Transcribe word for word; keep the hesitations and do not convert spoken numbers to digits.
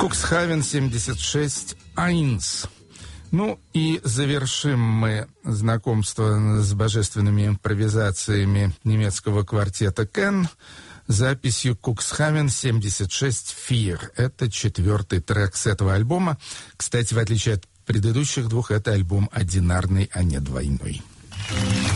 Cuxhaven семьдесят шесть Eins. Ну и завершим мы знакомство с божественными импровизациями немецкого квартета Кен записью Cuxhaven семьдесят шесть Vier. Это четвертый трек с этого альбома. Кстати, в отличие от предыдущих двух, это альбом одинарный, а не двойной.